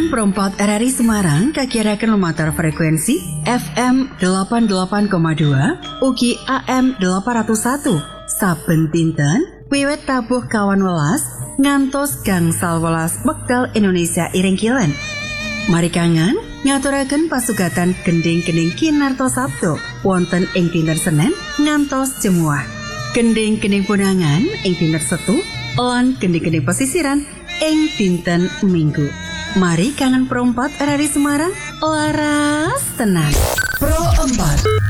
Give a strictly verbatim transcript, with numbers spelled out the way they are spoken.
Kangen Perempat R R I Semarang kakiraken lumantar frekuensi F M delapan puluh delapan koma dua ugi A M delapan nol satu saben dinten wiwit tabuh kawan welas ngantos gangsal welas wekdal Indonesia Iringkilen. Mari kangen ngaturaken pasugatan gending-gending kinarto Sabtu wonten ing dinten Senin ngantos Jemuah. Gending-gending punangan ing dinten Setu lan gending-gending pesisiran ing dinten Minggu. Mari kangen Perempat R R I Semarang laras tenan. Pro empat